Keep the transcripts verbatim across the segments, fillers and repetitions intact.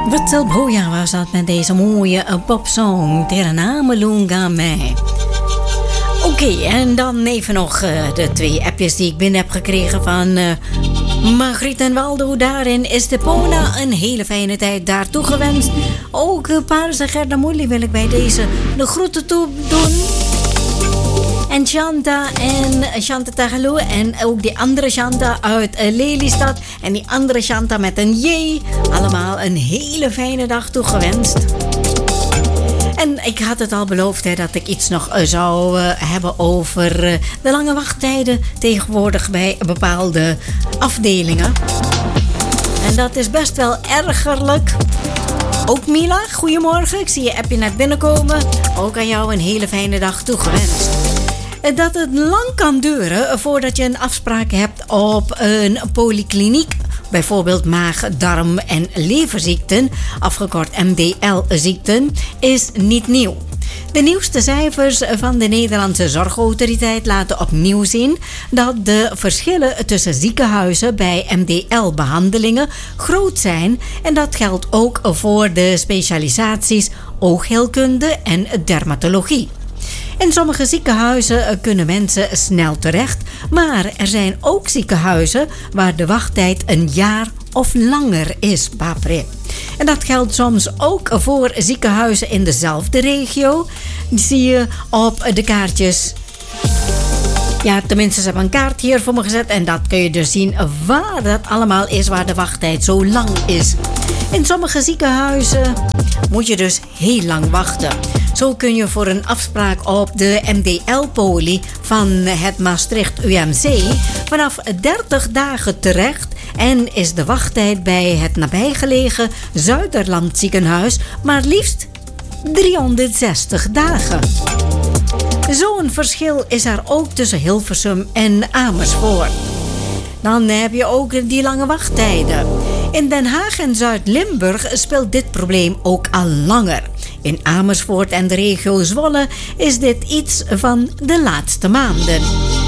Wetzel Boja was dat met deze mooie popsong Terename Lunga Me. Oké, okay, en dan even nog uh, de twee appjes die ik binnen heb gekregen van uh, Margriet en Waldo. Daarin is de Pona een hele fijne tijd daartoe gewenst. Ook uh, Paarse Gerda Moelie wil ik bij deze de groeten toe doen. En Chanta en Chanta Tagaloo. En ook die andere Chanta uit uh, Lelystad. En die andere Chanta met een J. Allemaal een hele fijne dag toegewenst. En ik had het al beloofd hè, dat ik iets nog uh, zou uh, hebben over uh, de lange wachttijden tegenwoordig bij bepaalde afdelingen. En dat is best wel ergerlijk. Ook Mila, goedemorgen. Ik zie je appje net binnenkomen. Ook aan jou een hele fijne dag toegewenst. Dat het lang kan duren voordat je een afspraak hebt op een polykliniek. Bijvoorbeeld maag, darm en leverziekten, afgekort M D L-ziekten, is niet nieuw. De nieuwste cijfers van de Nederlandse Zorgautoriteit laten opnieuw zien dat de verschillen tussen ziekenhuizen bij M D L-behandelingen groot zijn. En dat geldt ook voor de specialisaties oogheelkunde en dermatologie. In sommige ziekenhuizen kunnen mensen snel terecht, maar er zijn ook ziekenhuizen waar de wachttijd een jaar of langer is, papre. En dat geldt soms ook voor ziekenhuizen in dezelfde regio. Die zie je op de kaartjes. Ja, tenminste, ze hebben een kaart hier voor me gezet en dat kun je dus zien waar dat allemaal is, waar de wachttijd zo lang is. In sommige ziekenhuizen moet je dus heel lang wachten. Zo kun je voor een afspraak op de M D L-poli van het Maastricht U M C vanaf dertig dagen terecht en is de wachttijd bij het nabijgelegen Zuiderland ziekenhuis maar liefst driehonderdzestig dagen. Zo'n verschil is er ook tussen Hilversum en Amersfoort. Dan heb je ook die lange wachttijden. In Den Haag en Zuid-Limburg speelt dit probleem ook al langer. In Amersfoort en de regio Zwolle is dit iets van de laatste maanden.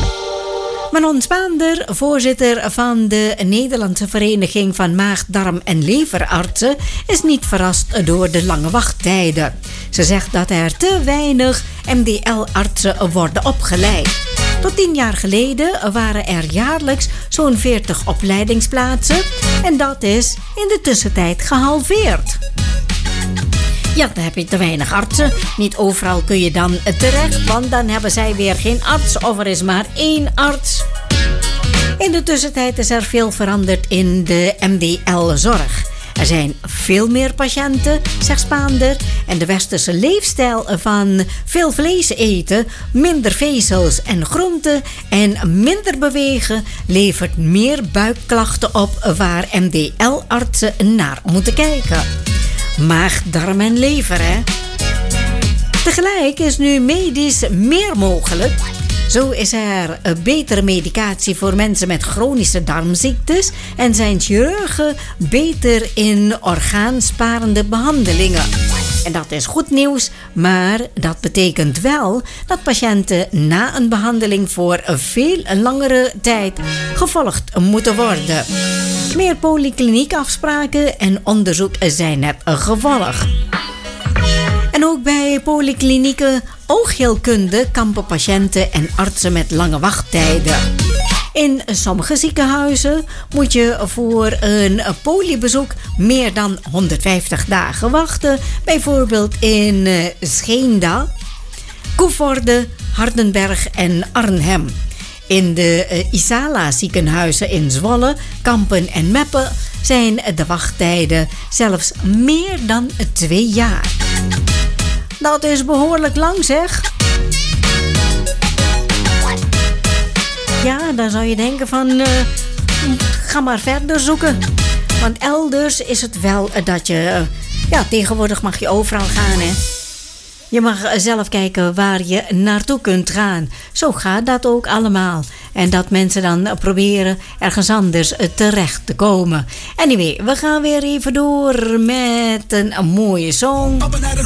Manon Spaander, voorzitter van de Nederlandse Vereniging van Maag, Darm en Leverartsen, is niet verrast door de lange wachttijden. Ze zegt dat er te weinig M D L-artsen worden opgeleid. Tot tien jaar geleden waren er jaarlijks zo'n veertig opleidingsplaatsen en dat is in de tussentijd gehalveerd. Ja, dan heb je te weinig artsen. Niet overal kun je dan terecht, want dan hebben zij weer geen arts of er is maar één arts. In de tussentijd is er veel veranderd in de M D L-zorg. Er zijn veel meer patiënten, zegt Spaander. En de westerse leefstijl van veel vlees eten, minder vezels en groenten en minder bewegen levert meer buikklachten op waar M D L-artsen naar moeten kijken. Maag, darm en lever, hè? Tegelijk is nu medisch meer mogelijk. Zo is er een betere medicatie voor mensen met chronische darmziektes en zijn chirurgen beter in orgaansparende behandelingen. En dat is goed nieuws, maar dat betekent wel dat patiënten na een behandeling voor een veel langere tijd gevolgd moeten worden. Meer polykliniekafspraken en onderzoek zijn het gevolg. En ook bij polyklinieken oogheelkunde kampen patiënten en artsen met lange wachttijden. In sommige ziekenhuizen moet je voor een polybezoek meer dan honderdvijftig dagen wachten. Bijvoorbeeld in Scheenda, Koevoorde, Hardenberg en Arnhem. In de Isala ziekenhuizen in Zwolle, Kampen en Meppen zijn de wachttijden zelfs meer dan twee jaar. Dat is behoorlijk lang, zeg. Ja, dan zou je denken van, uh, ga maar verder zoeken. Want elders is het wel dat je, uh, ja, tegenwoordig mag je overal gaan, hè. Je mag zelf kijken waar je naartoe kunt gaan. Zo gaat dat ook allemaal. En dat mensen dan proberen ergens anders terecht te komen. Anyway, we gaan weer even door met een, een mooie song.